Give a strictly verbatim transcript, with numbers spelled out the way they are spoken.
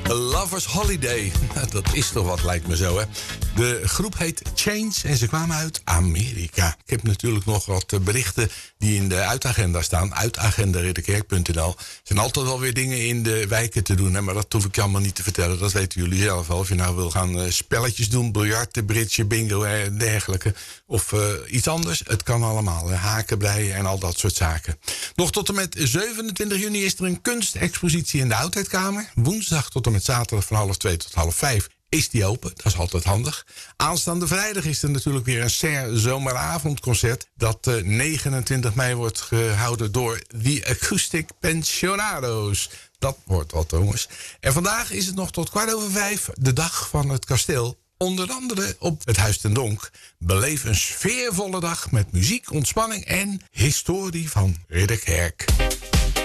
Lovers Holiday. Dat is toch wat, lijkt me zo, hè? De groep heet Change en ze kwamen uit Amerika. Ik heb natuurlijk nog wat berichten die in de uitagenda staan. Uitagenda ridderkerk punt n l. Er zijn altijd wel weer dingen in de wijken te doen, hè? Maar dat hoef ik je allemaal niet te vertellen. Dat weten jullie zelf al. Of je nou wil gaan uh, spelletjes doen, biljarten, bridge, bingo en dergelijke. Of uh, iets anders. Het kan allemaal. Hè? Haken, breien en al dat soort zaken. Nog tot en met zevenentwintig juni is er een kunstexpositie in de Oudheidkamer. Woensdag tot en met zaterdag van half twee tot half vijf is die open. Dat is altijd handig. Aanstaande vrijdag is er natuurlijk weer een Ser zomeravondconcert. Dat uh, negenentwintig mei wordt gehouden door The Acoustic Pensionados. Dat wordt wat, jongens. En vandaag is het nog tot kwart over vijf, de dag van het kasteel. Onder andere op het Huis ten Donk. Beleef een sfeervolle dag met muziek, ontspanning en historie van Ridderkerk.